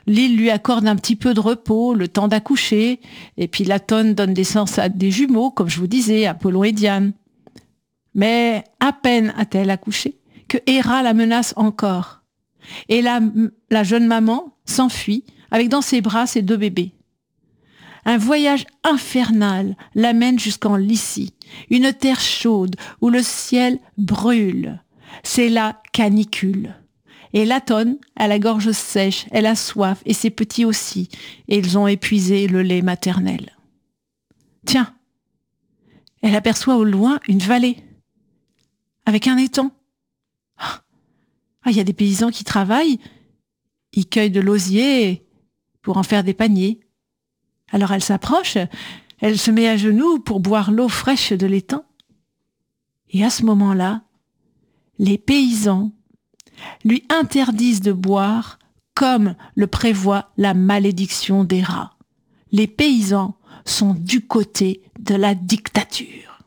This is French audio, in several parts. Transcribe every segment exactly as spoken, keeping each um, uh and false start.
l'île lui accorde un petit peu de repos, le temps d'accoucher, et puis Latone donne naissance à des jumeaux, comme je vous disais, Apollon et Diane. Mais à peine a-t-elle accouché que Héra la menace encore. Et la, la jeune maman s'enfuit avec dans ses bras ses deux bébés. Un voyage infernal l'amène jusqu'en Lycie, une terre chaude où le ciel brûle. C'est la canicule. Et Latone a la gorge sèche, elle a soif, et ses petits aussi, et ils ont épuisé le lait maternel. Tiens, elle aperçoit au loin une vallée, avec un étang. Ah, il y a des paysans qui travaillent, ils cueillent de l'osier pour en faire des paniers. Alors elle s'approche, elle se met à genoux pour boire l'eau fraîche de l'étang. Et à ce moment-là, les paysans lui interdisent de boire comme le prévoit la malédiction des rats. Les paysans sont du côté de la dictature.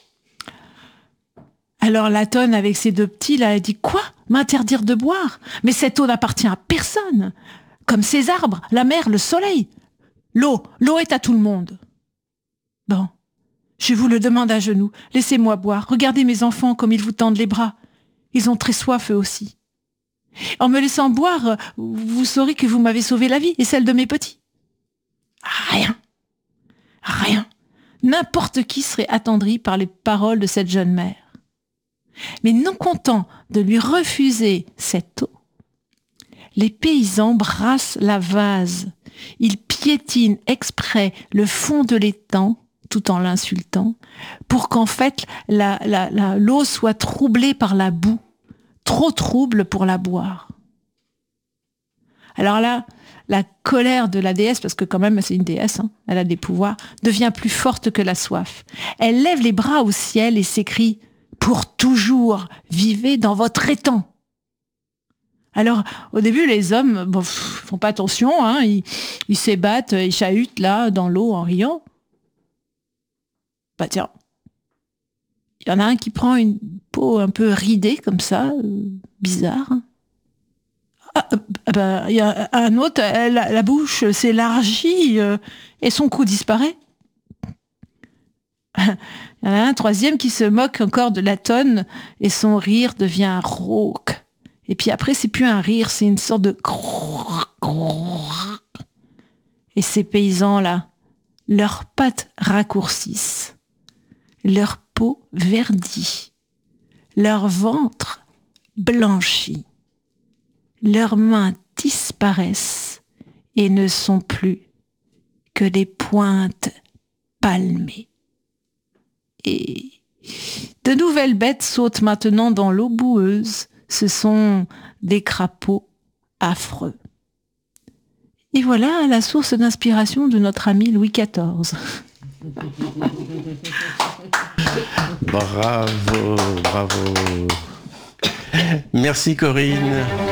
Alors Latone, avec ses deux petits, là, elle dit « Quoi ? M'interdire de boire ? Mais cette eau n'appartient à personne, comme ces arbres, la mer, le soleil. L'eau, l'eau est à tout le monde. » Bon, je vous le demande à genoux, laissez-moi boire, regardez mes enfants comme ils vous tendent les bras. Ils ont très soif eux aussi. En me laissant boire, vous saurez que vous m'avez sauvé la vie et celle de mes petits. Rien. Rien. N'importe qui serait attendri par les paroles de cette jeune mère. Mais non content de lui refuser cette eau, les paysans brassent la vase. Ils piétinent exprès le fond de l'étang, tout en l'insultant, pour qu'en fait la, la, la, l'eau soit troublée par la boue, trop trouble pour la boire. Alors là, la colère de la déesse, parce que quand même c'est une déesse, hein, elle a des pouvoirs, devient plus forte que la soif. Elle lève les bras au ciel et s'écrie « Pour toujours, vivez dans votre étang !» Alors, au début, les hommes bon, font pas attention, hein, ils, ils s'ébattent, ils chahutent là, dans l'eau, en riant. Bah tiens, il y en a un qui prend une peau un peu ridée, comme ça, euh, bizarre. Ah, euh, bah, il y a un autre, la, la bouche s'élargit euh, et son cou disparaît. Il y en a un troisième qui se moque encore de Latone et son rire devient rauque. Et puis après, c'est plus un rire, c'est une sorte de... Et ces paysans-là, leurs pattes raccourcissent, leur peau verdit, leur ventre blanchit, leurs mains disparaissent et ne sont plus que des pointes palmées. Et de nouvelles bêtes sautent maintenant dans l'eau boueuse. Ce sont des crapauds affreux. Et voilà la source d'inspiration de notre ami Louis quatorze. Bravo, bravo. Merci Corinne.